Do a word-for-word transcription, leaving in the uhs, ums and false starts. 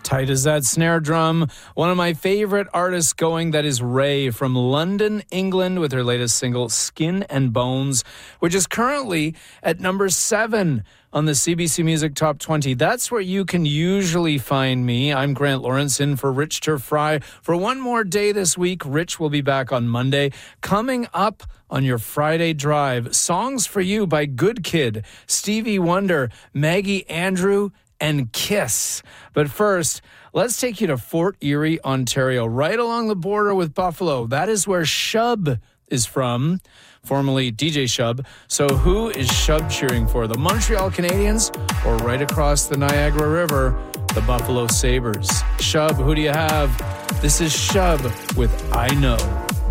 Tight as that snare drum. One of my favorite artists going, that is Ray from London, England, with her latest single, Skin and Bones, which is currently at number seven on the C B C Music Top twenty. That's where you can usually find me. I'm Grant Lawrence, in for Rich Turfry for one more day this week. Rich will be back on Monday. Coming up on your Friday drive, songs for you by Good Kid, Stevie Wonder, Maggie Andrew, and Kiss. But first, let's take you to Fort Erie, Ontario, right along the border with Buffalo. That is where Shub is from, formerly D J Shub. So who is Shub cheering for? The Montreal Canadiens, or right across the Niagara River, the Buffalo Sabres? Shub, who do you have? This is Shub with I Know.